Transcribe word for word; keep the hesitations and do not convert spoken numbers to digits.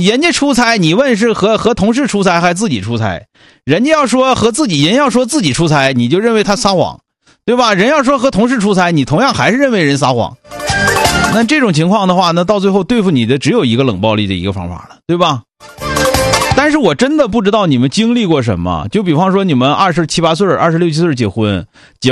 人家出差，你问是和和同事出差还是自己出差？人家要说和自己，人要说自己出差，你就认为他撒谎，对吧？人要说和同事出差，你同样还是认为人撒谎。那这种情况的话，那到最后对付你的只有一个冷暴力的一个方法了，对吧？但是我真的不知道你们经历过什么，就比方说你们二十七八岁、二十六七岁结婚，结